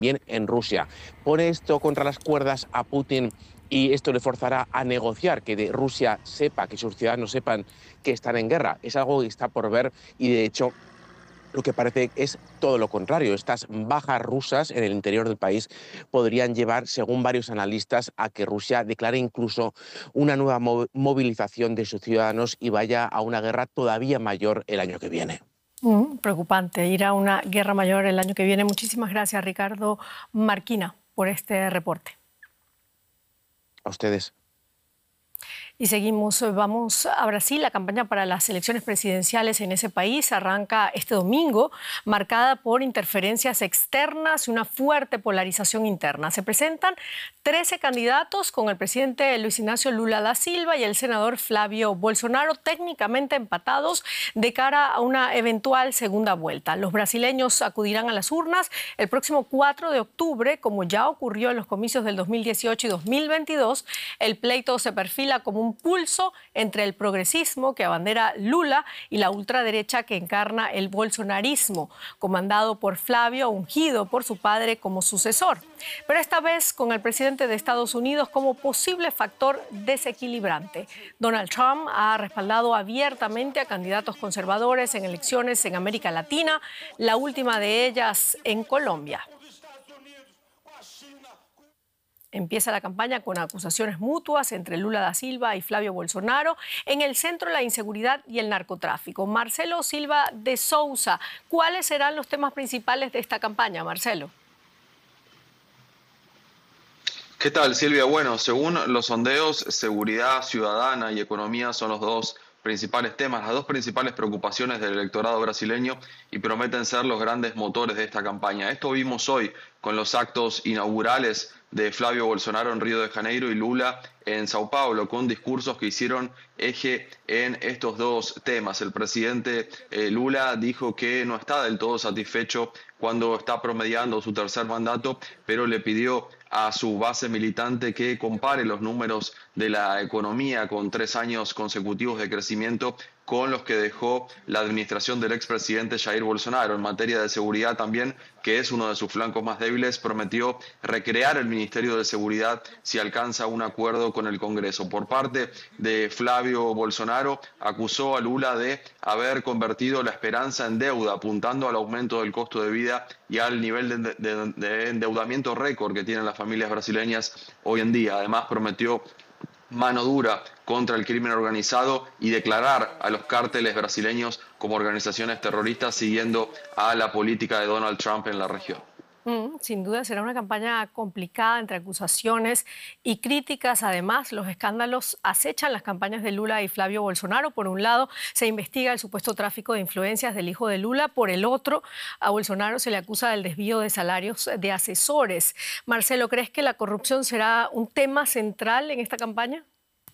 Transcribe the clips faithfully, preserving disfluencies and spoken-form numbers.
bien en Rusia. Pone esto contra las cuerdas a Putin y esto le forzará a negociar, que de Rusia sepa, que sus ciudadanos sepan que están en guerra. Es algo que está por ver y, de hecho, lo que parece es todo lo contrario. Estas bajas rusas en el interior del país podrían llevar, según varios analistas, a que Rusia declare incluso una nueva movilización de sus ciudadanos y vaya a una guerra todavía mayor el año que viene. Mm, preocupante ir a una guerra mayor el año que viene. Muchísimas gracias, Ricardo Marquina, por este reporte. A ustedes. Y seguimos, vamos a Brasil. La campaña para las elecciones presidenciales en ese país arranca este domingo, marcada por interferencias externas y una fuerte polarización interna. Se presentan trece candidatos con el presidente Luis Ignacio Lula da Silva y el senador Flavio Bolsonaro técnicamente empatados de cara a una eventual segunda vuelta. Los brasileños acudirán a las urnas el próximo cuatro de octubre, como ya ocurrió en los comicios del dos mil dieciocho y dos mil veintidós. El pleito se perfila como un pulso entre el progresismo que abandera Lula y la ultraderecha que encarna el bolsonarismo, comandado por Flavio, ungido por su padre como sucesor. Pero esta vez con el presidente de Estados Unidos como posible factor desequilibrante. Donald Trump ha respaldado abiertamente a candidatos conservadores en elecciones en América Latina, la última de ellas en Colombia. Empieza la campaña con acusaciones mutuas entre Lula da Silva y Flavio Bolsonaro. En el centro, la inseguridad y el narcotráfico. Marcelo Silva de Sousa, ¿cuáles serán los temas principales de esta campaña, Marcelo? ¿Qué tal, Silvia? Bueno, según los sondeos, seguridad ciudadana y economía son los dos principales temas, las dos principales preocupaciones del electorado brasileño y prometen ser los grandes motores de esta campaña. Esto vimos hoy con los actos inaugurales de Flavio Bolsonaro en Río de Janeiro y Lula en Sao Paulo, con discursos que hicieron eje en estos dos temas. El presidente eh, Lula dijo que no está del todo satisfecho cuando está promediando su tercer mandato, pero le pidió a su base militante que compare los números de la economía con tres años consecutivos de crecimiento con los que dejó la administración del expresidente Jair Bolsonaro. En materia de seguridad también, que es uno de sus flancos más débiles, prometió recrear el Ministerio de Seguridad si alcanza un acuerdo con el Congreso. Por parte de Flavio Bolsonaro, acusó a Lula de haber convertido la esperanza en deuda, apuntando al aumento del costo de vida y al nivel de, de, de endeudamiento récord que tienen las familias brasileñas hoy en día. Además, prometió mano dura contra el crimen organizado y declarar a los cárteles brasileños como organizaciones terroristas, siguiendo a la política de Donald Trump en la región. Mm, sin duda será una campaña complicada entre acusaciones y críticas. Además, los escándalos acechan las campañas de Lula y Flavio Bolsonaro. Por un lado, se investiga el supuesto tráfico de influencias del hijo de Lula. Por el otro, a Bolsonaro se le acusa del desvío de salarios de asesores. Marcelo, ¿crees que la corrupción será un tema central en esta campaña?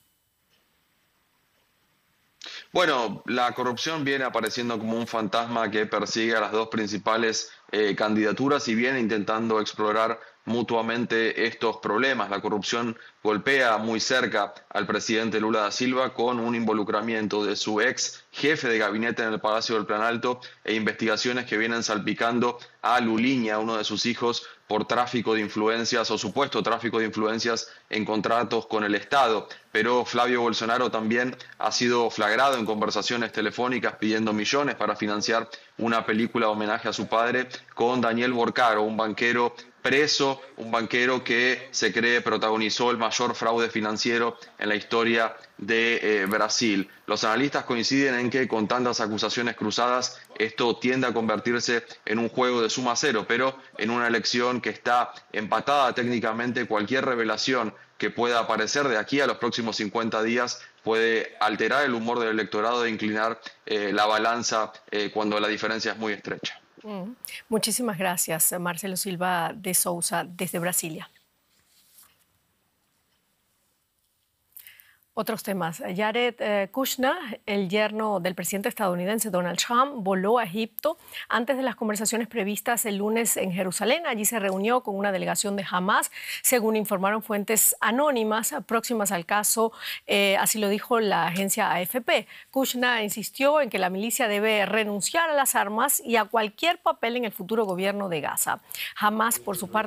Bueno, la corrupción viene apareciendo como un fantasma que persigue a las dos principales eh, candidaturas y viene intentando explorar mutuamente estos problemas. La corrupción golpea muy cerca al presidente Lula da Silva con un involucramiento de su ex jefe de gabinete en el Palacio del Planalto e investigaciones que vienen salpicando a Lulinha, uno de sus hijos, por tráfico de influencias o supuesto tráfico de influencias en contratos con el Estado. Pero Flavio Bolsonaro también ha sido flagrado en conversaciones telefónicas pidiendo millones para financiar una película de homenaje a su padre con Daniel Borcaro, un banquero preso, un banquero que se cree protagonizó el mayor fraude financiero en la historia de eh, Brasil. Los analistas coinciden en que con tantas acusaciones cruzadas esto tiende a convertirse en un juego de suma cero, pero en una elección que está empatada técnicamente, cualquier revelación que pueda aparecer de aquí a los próximos cincuenta días puede alterar el humor del electorado e inclinar eh, la balanza eh, cuando la diferencia es muy estrecha. Mm. Muchísimas gracias, Marcelo Silva de Sousa, desde Brasilia. Otros temas. Jared eh, Kushner, el yerno del presidente estadounidense Donald Trump, voló a Egipto antes de las conversaciones previstas el lunes en Jerusalén. Allí se reunió con una delegación de Hamas, según informaron fuentes anónimas próximas al caso. Eh, así lo dijo la agencia A F P. Kushner insistió en que la milicia debe renunciar a las armas y a cualquier papel en el futuro gobierno de Gaza. Hamas, por su parte,